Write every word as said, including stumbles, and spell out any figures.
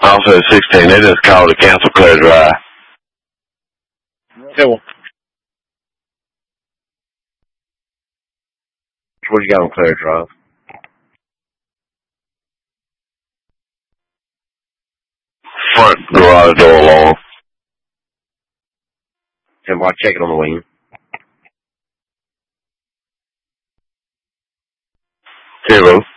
Also sixteen, they just called to cancel Claire Drive. Cool. What you got on Claire Drive? Front garage door alarm. And why check it on the wing? Zero.